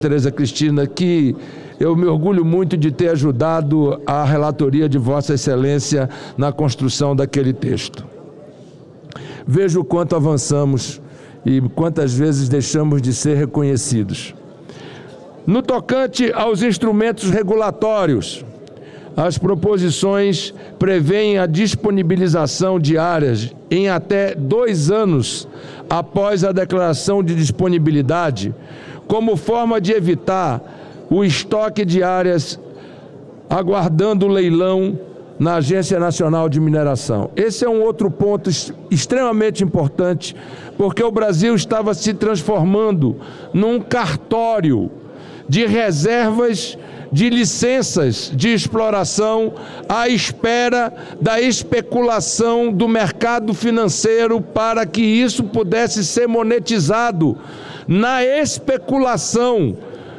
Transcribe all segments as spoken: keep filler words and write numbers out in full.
Tereza Cristina, que eu me orgulho muito de ter ajudado a relatoria de Vossa Excelência na construção daquele texto. Vejo o quanto avançamos e quantas vezes deixamos de ser reconhecidos. No tocante aos instrumentos regulatórios, as proposições prevêem a disponibilização de áreas em até dois anos após a declaração de disponibilidade, como forma de evitar o estoque de áreas aguardando o leilão na Agência Nacional de Mineração. Esse é um outro ponto extremamente importante, porque o Brasil estava se transformando num cartório de reservas de licenças de exploração à espera da especulação do mercado financeiro para que isso pudesse ser monetizado na especulação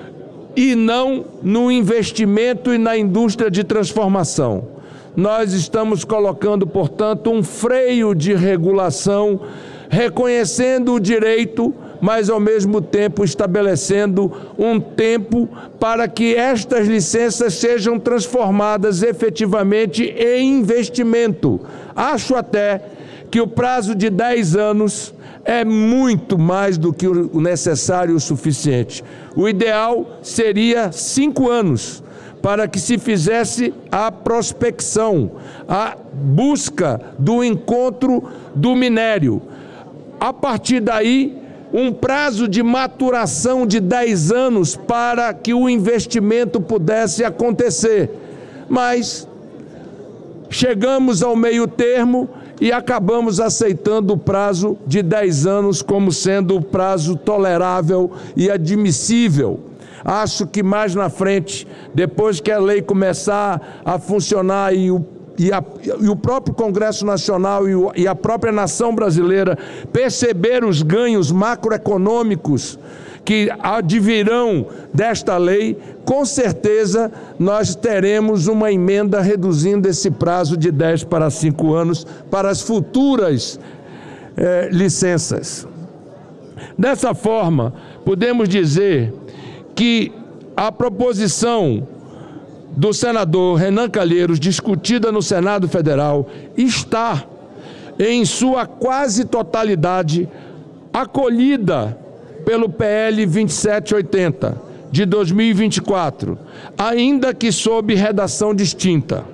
e não no investimento e na indústria de transformação. Nós estamos colocando, portanto, um freio de regulação, reconhecendo o direito, mas ao mesmo tempo estabelecendo um tempo para que estas licenças sejam transformadas efetivamente em investimento. Acho até que o prazo de dez anos é muito mais do que o necessário e o suficiente. O ideal seria cinco anos, para que se fizesse a prospecção, a busca do encontro do minério. A partir daí, um prazo de maturação de dez anos para que o investimento pudesse acontecer. Mas chegamos ao meio termo e acabamos aceitando o prazo de dez anos como sendo o prazo tolerável e admissível. Acho que mais na frente, depois que a lei começar a funcionar e o E, a, e o próprio Congresso Nacional e, o, e a própria nação brasileira perceber os ganhos macroeconômicos que advirão desta lei, com certeza nós teremos uma emenda reduzindo esse prazo de dez para cinco anos para as futuras eh, licenças. Dessa forma, podemos dizer que a proposição do senador Renan Calheiros, discutida no Senado Federal, está, em sua quase totalidade, acolhida pelo P L vinte e sete oitenta, de dois mil e vinte e quatro, ainda que sob redação distinta.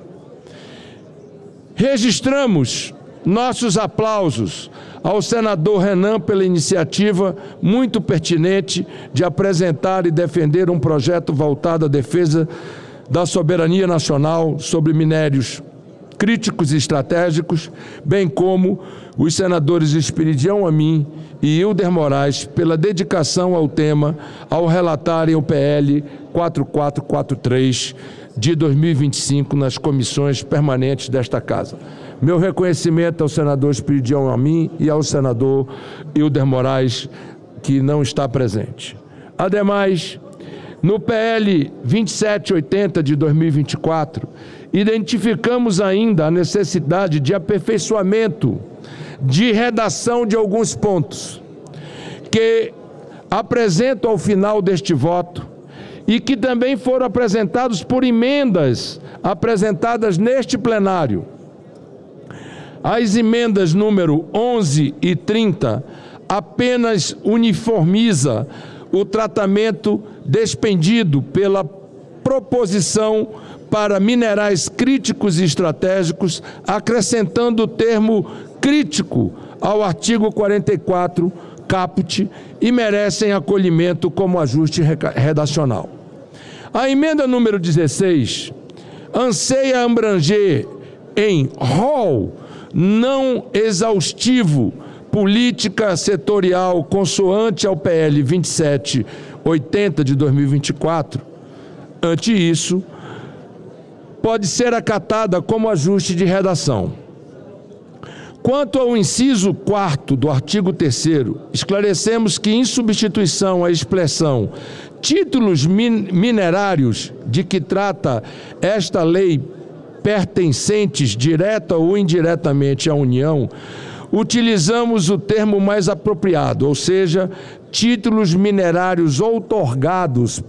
Registramos nossos aplausos ao senador Renan pela iniciativa muito pertinente de apresentar e defender um projeto voltado à defesa da soberania nacional sobre minérios críticos e estratégicos, bem como os senadores Esperidião Amin e Hilder Moraes pela dedicação ao tema ao relatarem o P L quatro quatro quatro três de dois mil e vinte e cinco nas comissões permanentes desta Casa. Meu reconhecimento ao senador Esperidião Amin e ao senador Hilder Moraes, que não está presente. Ademais, no P L vinte e sete oitenta de dois mil e vinte e quatro, identificamos ainda a necessidade de aperfeiçoamento, de redação de alguns pontos, que apresento ao final deste voto e que também foram apresentados por emendas apresentadas neste plenário. As emendas número onze e trinta apenas uniformiza o tratamento despendido pela proposição para minerais críticos e estratégicos, acrescentando o termo crítico ao artigo quarenta e quatro, caput, e merecem acolhimento como ajuste redacional. A emenda número dezesseis anseia abranger em rol não exaustivo política setorial consoante ao P L vinte e sete oitenta de dois mil e vinte e quatro. Ante isso, pode ser acatada como ajuste de redação. Quanto ao inciso quarto do artigo terceiro, esclarecemos que, em substituição à expressão títulos min minerários de que trata esta lei pertencentes direta ou indiretamente à União, utilizamos o termo mais apropriado, ou seja, títulos minerários outorgados